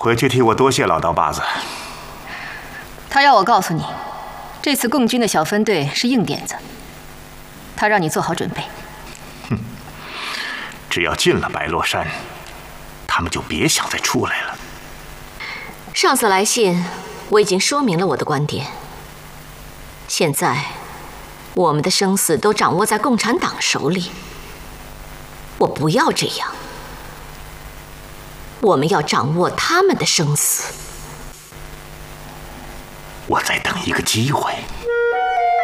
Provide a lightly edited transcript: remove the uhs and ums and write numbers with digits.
回去替我多谢老刀把子。 他要我告诉你，这次共军的小分队是硬点子，他让你做好准备。 哼，只要进了白罗山，他们就别想再出来了。 上次来信，我已经说明了我的观点。现在，我们的生死都掌握在共产党手里。我不要这样，我们要掌握他们的生死。 我在等一个机会。